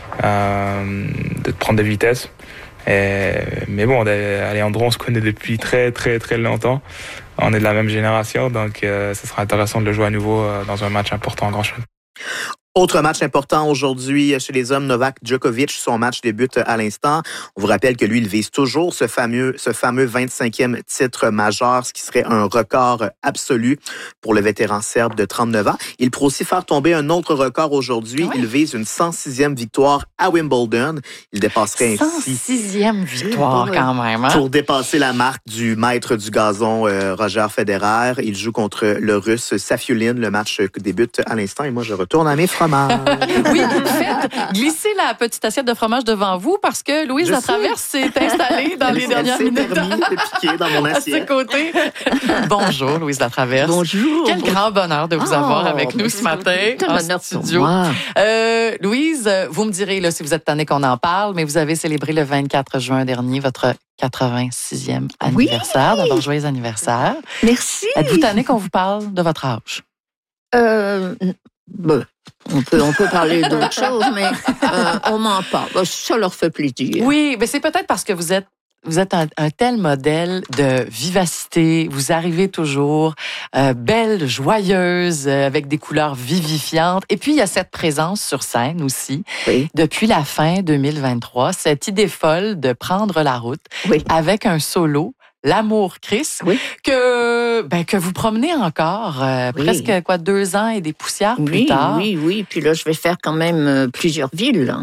euh, de prendre de vitesse. Et, mais bon, Alejandro, on se connaît depuis très très très longtemps. On est de la même génération, donc euh, ce sera intéressant de le jouer à nouveau euh, dans un match important en Grand Chelem. Autre match important aujourd'hui chez les hommes, Novak Djokovic, son match débute à l'instant. On vous rappelle que lui, il vise toujours ce fameux, ce fameux vingt-cinquième titre majeur, ce qui serait un record absolu pour le vétéran serbe de trente-neuf ans. Il pourrait aussi faire tomber un autre record aujourd'hui. Ouais. Il vise une cent sixième victoire à Wimbledon. Il dépasserait ainsi... cent sixième victoire quand même. Hein? Pour dépasser la marque du maître du gazon, euh, Roger Federer. Il joue contre le Russe Safiullin. Le match débute à l'instant et moi, je retourne à mes frommages. Oui, faites glisser la petite assiette de fromage devant vous parce que Louise je Latraverse s'est installée dans elle, les dernières elle minutes. Permis de piquer dans mon assiette. À ses côtés. Bonjour, Louise Latraverse. Bonjour. Quel grand bonheur de vous oh, avoir avec nous ce matin en studio. Euh, Louise, vous me direz là, si vous êtes tannée qu'on en parle, mais vous avez célébré le vingt-quatre juin dernier votre quatre-vingt-sixième anniversaire. Oui. D'abord, joyeux anniversaire. Merci. Êtes-vous tannée qu'on vous parle de votre âge? Euh... Ben, on peut, on peut parler d'autres choses, mais euh, on m'en parle. Ça leur fait plaisir. Oui, mais c'est peut-être parce que vous êtes, vous êtes un, un tel modèle de vivacité. Vous arrivez toujours euh, belle, joyeuse, euh, avec des couleurs vivifiantes. Et puis, il y a cette présence sur scène aussi. Oui. Depuis la fin deux mille vingt-trois, cette idée folle de prendre la route oui. avec un solo. L'amour Chris, oui. que ben que vous promenez encore euh, oui. presque quoi deux ans et des poussières oui, plus tard. Oui, oui, puis là je vais faire quand même euh, plusieurs villes.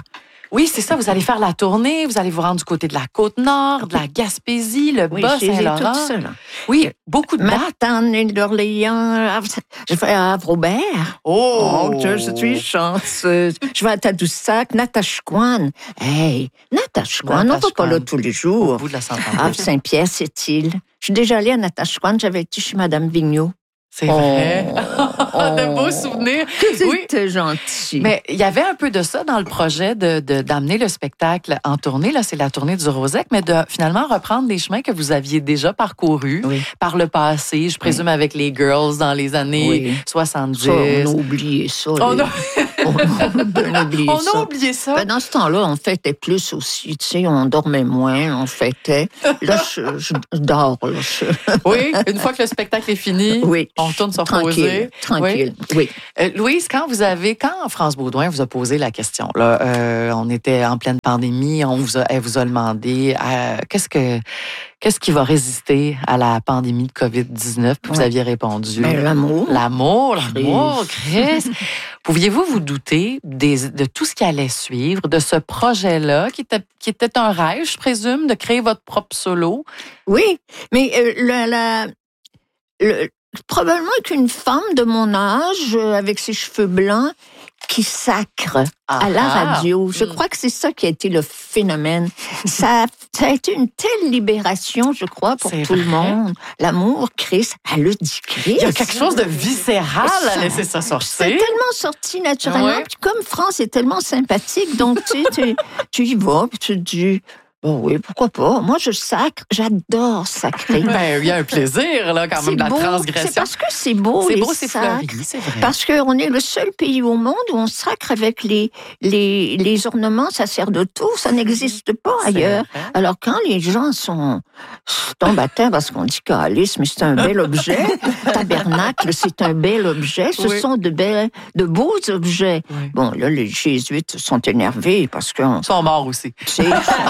Oui, c'est ça. Vous allez faire la tournée. Vous allez vous rendre du côté de la Côte-Nord, de la Gaspésie, le Oui, Bas-Saint-Laurent. tout ça, là. Oui, beaucoup de dates. Matane d'Orléans, je vais à Havre-Robert. Oh! oh! Je suis chanceuse. Je vais à Tadoussac, Natashquan. Hey, Natashquan, on va pas là tous les jours. Au bout de la Saint-André. Havre-Saint-Pierre, c'est-il. Je suis déjà allée à Natashquan, j'avais été chez Madame Vigneault. C'est vrai. Oh, de beaux souvenirs. C'était oui. gentil. Mais il y avait un peu de ça dans le projet de, de, d'amener le spectacle en tournée. Là, c'est la tournée du Rosec, mais de finalement reprendre des chemins que vous aviez déjà parcourus oui. par le passé, je présume oui. avec les Girls dans les années oui. soixante-dix. Ça, on a oublié ça. On les... a... on a bien oublié on ça. a oublié ça. Ben, dans ce temps-là, on fêtait plus aussi. Tu sais, on dormait moins, on fêtait. Là, je, je dors. Là, je... oui, une fois que le spectacle est fini, oui. on retourne se reposer. Tranquille, oui. oui. Euh, Louise, quand vous avez, quand France Baudouin vous a posé la question, là, euh, on était en pleine pandémie, on vous a, elle vous a demandé euh, qu'est-ce que qu'est-ce qui va résister à la pandémie de covid dix-neuf? Puis ouais. vous aviez répondu ben, l'amour, l'amour, l'amour, Chris. Pouviez-vous vous douter des, de tout ce qui allait suivre, de ce projet-là qui était qui était un rêve, je présume, de créer votre propre solo? Oui, mais euh, la, la le, probablement qu'une femme de mon âge, avec ses cheveux blancs, qui sacre ah, à la radio. Je crois que c'est ça qui a été le phénomène. Ça, ça a été une telle libération, je crois, pour c'est tout vrai. le monde. L'amour, Chris, elle a dit Chris. Il y a quelque chose de viscéral ça, à laisser ça sortir. C'est tellement sorti naturellement. Ouais. Puis comme France est tellement sympathique, donc tu sais, tu, tu y vas, puis tu te dis... Oh oui, pourquoi pas? Moi, je sacre. J'adore sacrer. Ben, il y a un plaisir, là, quand même, de la transgression. C'est parce que c'est beau, c'est les beau, c'est sacres. fleuri, c'est vrai. Parce qu'on est le seul pays au monde où on sacre avec les, les, les ornements sacerdotaux. Ça n'existe pas c'est ailleurs. Vrai. Alors, quand les gens sont, tombent à terre parce qu'on dit calice, mais c'est un bel objet. Tabernacle, c'est un bel objet. Ce oui. sont de, belles, de beaux objets. Oui. Bon, là, les jésuites sont énervés parce que... Ils sont morts aussi. C'est,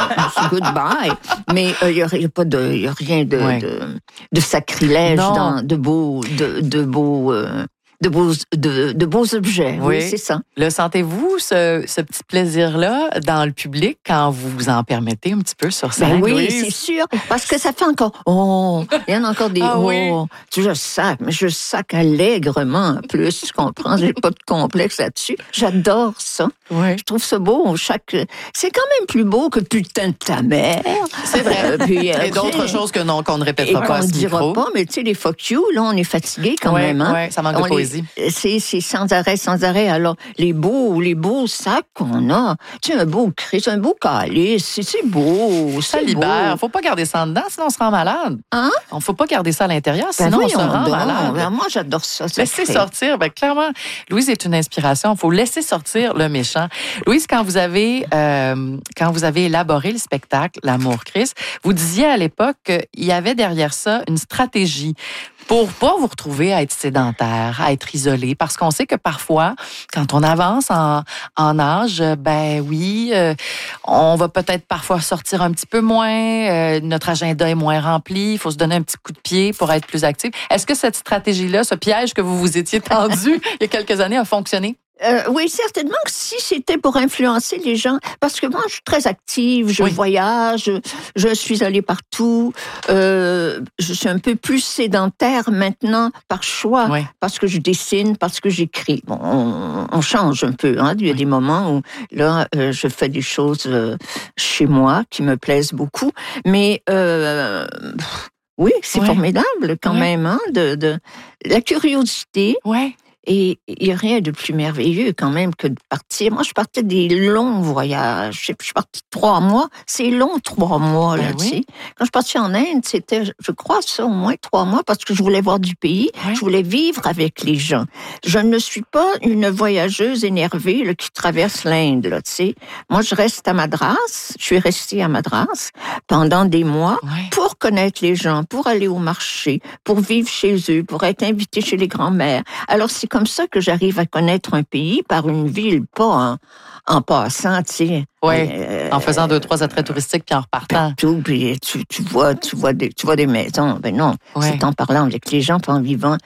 goodbye. Mais il euh, n'y a, a pas de, y a rien de, ouais. de, de sacrilège non. dans de beaux, de, de beaux, euh, de beaux, de, de beaux objets. Oui, oui c'est ça. Le sentez-vous ce, ce petit plaisir-là dans le public quand vous vous en permettez un petit peu sur scène? Ben oui, oui, c'est sûr. Parce que ça fait encore oh, il y en a encore des ah, oh. Oui. Je sac, mais je sac allègrement en plus. Tu comprends? J'ai pas de complexe là-dessus. J'adore ça. Oui. Je trouve ça beau. Chaque, c'est quand même plus beau que putain de ta mère. C'est vrai. Euh, puis, et après, d'autres choses que non, qu'on ne répétera pas à ce micro. On ne dira pas, mais tu sais, les fuck you, là, on est fatigué quand ouais, même. Hein? Oui, ça manque on de poésie. Les, c'est, c'est sans arrêt, sans arrêt. Alors, les beaux, les beaux sacs qu'on a, tu sais, un beau Christ, un beau calice, c'est, c'est beau. Ça c'est libère. Beau. Faut pas garder ça en dedans, sinon on se rend malade. Hein? On faut pas garder ça à l'intérieur, ben sinon on se rend donc. malade. Ben moi, j'adore ça. ça laisser crée. sortir, ben clairement, Louise est une inspiration. Il faut laisser sortir le méchant. Louise, quand vous avez, euh, quand vous avez élaboré le spectacle, L'amour Christ, vous disiez à l'époque qu'il y avait derrière ça une stratégie pour pas vous retrouver à être sédentaire, à être isolé, parce qu'on sait que parfois, quand on avance en, en âge, ben oui, euh, on va peut-être parfois sortir un petit peu moins, euh, notre agenda est moins rempli, il faut se donner un petit coup de pied pour être plus actif. Est-ce que cette stratégie-là, ce piège que vous vous étiez tendu il y a quelques années, a fonctionné? Euh, oui, certainement que si c'était pour influencer les gens, parce que moi, je suis très active, je oui. voyage, je, je suis allée partout, euh, je suis un peu plus sédentaire maintenant par choix, oui. parce que je dessine, parce que j'écris. Bon, on, on change un peu, hein. Il y a oui. des moments où, là, euh, je fais des choses euh, chez moi qui me plaisent beaucoup, mais... Euh, oui, c'est oui. formidable quand oui. même, hein, de, de la curiosité. Ouais. Et il n'y a rien de plus merveilleux quand même que de partir. Moi, je partais des longs voyages. Je suis partie trois mois. C'est long, trois mois, là, ben tu sais. Oui. Quand je suis partie en Inde, c'était, je crois, ça, au moins trois mois, parce que je voulais voir du pays. Oui. Je voulais vivre avec les gens. Je ne suis pas une voyageuse énervée là, qui traverse l'Inde, là, tu sais. Moi, je reste à Madras. Je suis restée à Madras pendant des mois oui. pour connaître les gens, pour aller au marché, pour vivre chez eux, pour être invitée chez les grands-mères. Alors, c'est comme ça que j'arrive à connaître un pays par une ville, pas en, en passant, tu sais. Oui, euh, en faisant deux, trois attraits touristiques puis en repartant. Tout, puis tu, tu vois, tu vois des, tu vois des maisons. Ben non, ouais. c'est en parlant avec les gens, puis en vivant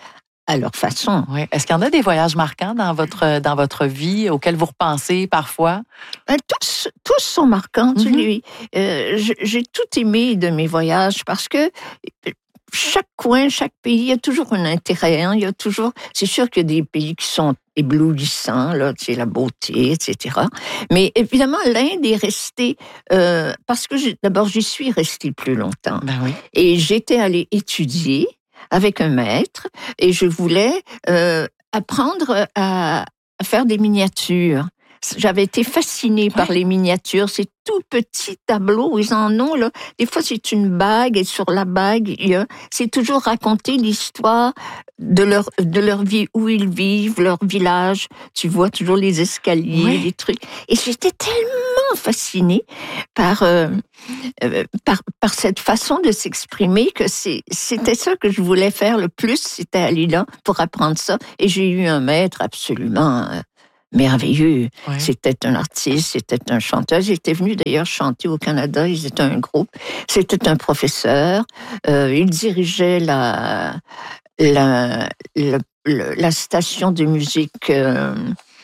à leur façon. Oui. Est-ce qu'il y en a des voyages marquants dans votre, dans votre vie auxquels vous repensez parfois? Ben, tous, tous sont marquants, tu Mm-hmm. lui. Euh, j'ai tout aimé de mes voyages parce que chaque coin, chaque pays, il y a toujours un intérêt. Hein, il y a toujours. C'est sûr qu'il y a des pays qui sont éblouissants, là, tu sais, la beauté, et cetera. Mais évidemment, l'Inde est restée euh, parce que d'abord j'y suis restée plus longtemps. Ben oui. Et j'étais allée étudier avec un maître et je voulais euh, apprendre à, à faire des miniatures. J'avais été fascinée par les miniatures. Ces tout petits tableaux, ils en ont, là. Des fois, c'est une bague et sur la bague, il y a, c'est toujours raconter l'histoire de leur, de leur vie, où ils vivent, leur village. Tu vois toujours les escaliers, Oui. les trucs. Et j'étais tellement fascinée par, euh, euh, par, par cette façon de s'exprimer que c'est, c'était ça que je voulais faire le plus, c'était aller là pour apprendre ça. Et j'ai eu un maître absolument euh, merveilleux. Ouais. C'était un artiste, c'était un chanteur. Ils étaient venus d'ailleurs chanter au Canada. Ils étaient un groupe. C'était un professeur. Euh, il dirigeait la, la, la, la station de musique... Euh,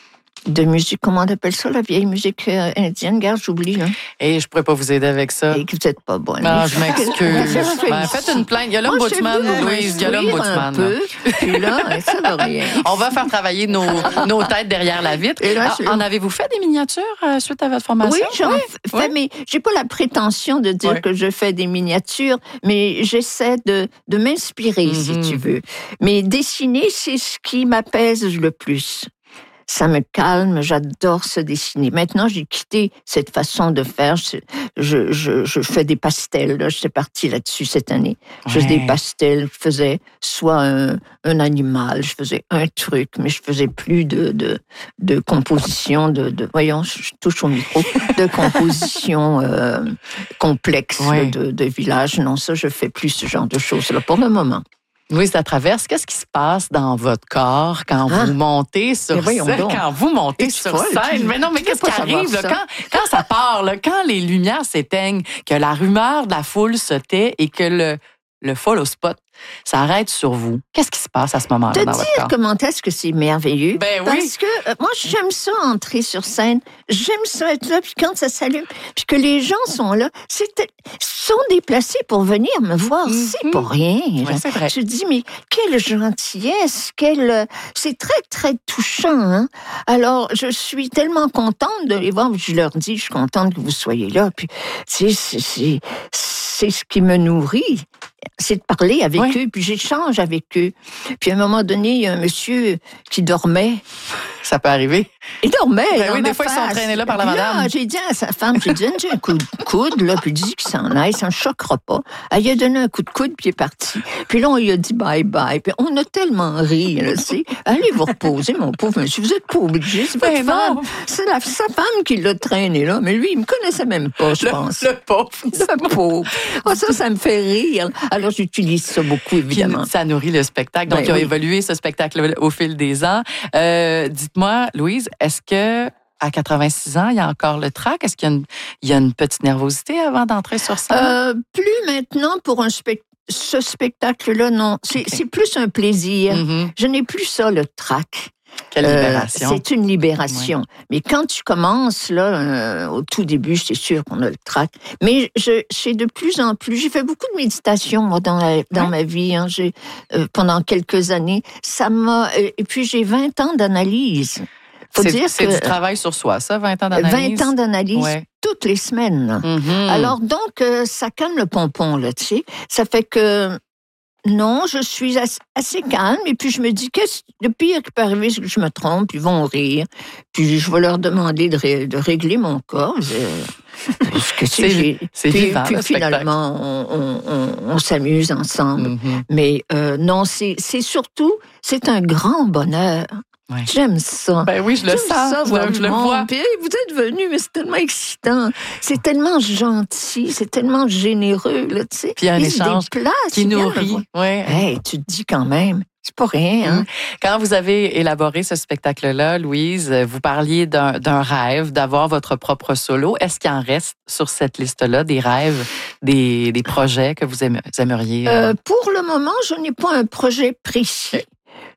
de musique, comment on appelle ça, la vieille musique euh, indienne? Garde, j'oublie. Là. Et je pourrais pas vous aider avec ça. Et que vous n'êtes pas bonne. Non, je m'excuse. Ben, faites une plainte. Il y a l'ombudsman, Louise. Il y a l'ombudsman. Un peu, puis là, ça va rien. On va faire travailler nos, nos têtes derrière la vitre. Et là, Ah, en avez-vous fait des miniatures euh, suite à votre formation? Oui, j'en fais, oui. mais j'ai pas la prétention de dire Oui. que je fais des miniatures, mais j'essaie de, de m'inspirer, Mm-hmm. si tu veux. Mais dessiner, c'est ce qui m'apaise le plus. Ça me calme, j'adore se dessiner. Maintenant, j'ai quitté cette façon de faire. Je, je, je, je fais des pastels. Là. Je suis partie là-dessus cette année. Je faisais Ouais. des pastels. Je faisais soit un, un animal, je faisais un truc, mais je faisais plus de, de, de composition, de, de voyons, je touche au micro, de composition euh, complexe Ouais. de, de village. Non, ça, je fais plus ce genre de choses-là pour le moment. Louise Latraverse, qu'est-ce qui se passe dans votre corps quand Hein? vous montez sur Mais voyons scène? donc. Quand vous montez Es-tu sur folle? scène? Mais non, mais Tu qu'est-ce peux qui pas savoir arrive là, ça. quand, quand ça part, là, quand les lumières s'éteignent, que la rumeur de la foule se tait et que le, le follow spot s'arrête sur vous? Qu'est-ce qui se passe à ce moment-là Te dans votre dire corps? comment est-ce que c'est merveilleux. Ben oui. Parce que euh, moi, j'aime ça entrer sur scène. J'aime ça être là, puis quand ça s'allume, puis que les gens sont là, c'est, sont déplacés pour venir me voir. Mm-hmm. C'est pas rien. Ouais, c'est vrai. Tu te dis, mais quelle gentillesse, quelle... C'est très, très touchant. Hein? Alors, je suis tellement contente de les voir. Je leur dis, je suis contente que vous soyez là. Puis, c'est, c'est, c'est, c'est ce qui me nourrit. C'est de parler avec Oui. eux, puis j'échange avec eux. Puis à un moment donné, il y a un monsieur qui dormait. Ça peut arriver. Il dormait. Ben dans oui, ma des fois, ils sont face. entraînés là par la Puis là, madame. j'ai dit à sa femme, j'ai dit, donne-lui un coup de coude, là, puis dis qu'il s'en aille, ça ne choquera pas. Elle lui a donné un coup de coude, puis il est parti. Puis là, on lui a dit bye-bye. Puis on a tellement ri, là, tu sais. Allez vous reposer, mon pauvre monsieur, vous n'êtes pas obligé. C'est votre Ben non. femme. C'est la, sa femme qui l'a traîné là, mais lui, il me connaissait même pas, je Le, pense. le pauvre. Le pauvre. Oh, ça, ça me fait rire. Alors, j'utilise ça beaucoup, évidemment. Puis, ça nourrit le spectacle. Donc, Ben il a oui. évolué ce spectacle au fil des ans. Euh, dites-moi, Louise, est-ce que à quatre-vingt-six ans, il y a encore le trac? Est-ce qu'il y a une, il y a une petite nervosité avant d'entrer sur scène? Euh, plus maintenant pour un spectacle. Ce spectacle-là, non. C'est, Okay. c'est plus un plaisir. Mm-hmm. Je n'ai plus ça, le trac. Quelle Euh, libération. c'est une libération. Mais quand tu commences, là, euh, au tout début, c'est sûr qu'on a le trac. Mais je, c'est de plus en plus. J'ai fait beaucoup de méditation, moi, dans, la, dans Ouais. ma vie. Hein, j'ai, euh, pendant quelques années. Ça m'a. euh, et puis, j'ai vingt ans d'analyse. Faut c'est dire c'est que du travail sur soi, ça, vingt ans d'analyse? vingt ans d'analyse Ouais. toutes les semaines. là. Mm-hmm. Alors, donc, euh, ça calme le pompon, là, tu sais. Ça fait que, non, je suis assez, assez calme. Et puis, je me dis, qu'est-ce, le pire qui peut arriver, c'est que je me trompe, ils vont rire. Puis, je vais leur demander de, ré- de régler mon corps. Je- parce que C'est- j'ai- c'est puis, vivant, puis le spectacle. finalement, on, on, on, on s'amuse ensemble. Mm-hmm. Mais euh, non, c'est, c'est surtout, c'est un grand bonheur. Ouais. J'aime ça. Ben oui, je le J'aime sens. ça, je voir le, je le le monde. vois. Puis, hey, vous êtes venus, mais c'est tellement excitant. C'est tellement gentil, c'est tellement généreux, là, tu sais. Puis il y a un Ils se échange déplacent, qui ils viennent me nourrit. voir. Ouais. Hey, tu te dis quand même, c'est pas rien, hein? Quand vous avez élaboré ce spectacle-là, Louise, vous parliez d'un, d'un rêve, d'avoir votre propre solo. Est-ce qu'il en reste sur cette liste-là des rêves, des, des projets que vous aimeriez? Euh, pour le moment, je n'ai pas un projet précis.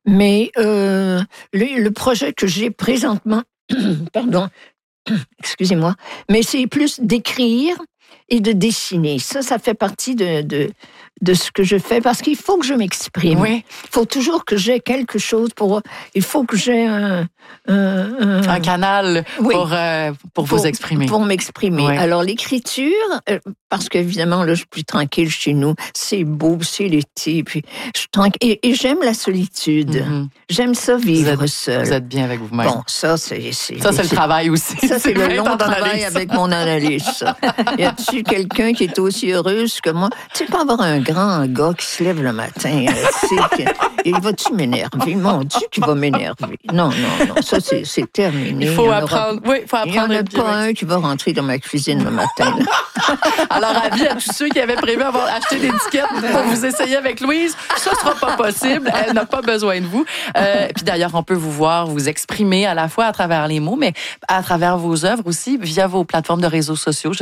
Mais euh, le, le projet que j'ai présentement, pardon, excusez-moi, mais c'est plus d'écrire et de dessiner. Ça, ça fait partie de, de, de ce que je fais parce qu'il faut que je m'exprime. Oui. Il faut toujours que j'ai quelque chose pour... Il faut que j'ai un... Un, un, un canal oui, pour, euh, pour, pour vous exprimer. Pour m'exprimer. Oui. Alors, l'écriture, euh, parce qu'évidemment, là, je suis plus tranquille chez nous. C'est beau, c'est l'été, puis je suis tranquille. Et, et j'aime la solitude. Mm-hmm. J'aime ça, vivre vous êtes, seul. Vous êtes bien avec vous-même. Bon, ça, c'est... c'est ça, c'est le travail aussi. Ça, c'est, c'est le long travail analyse. Avec mon analyse. Y a-t-il quelqu'un qui est aussi heureuse que moi? Tu sais, pas avoir un grand gars qui se lève le matin, c'est que, il va-tu m'énerver? Mon Dieu, qu'il va m'énerver. Non, non, non, ça, c'est, c'est terminé. Il faut apprendre, oui, il faut apprendre. Il n'y en a pas un qui va rentrer dans ma cuisine le matin. Alors, avis à tous ceux qui avaient prévu avoir acheté des tickets pour vous essayer avec Louise, ça ne sera pas possible. Elle n'a pas besoin de vous. Euh, puis d'ailleurs, on peut vous voir vous exprimer à la fois à travers les mots, mais à travers vos œuvres aussi, via vos plateformes de réseaux sociaux. Je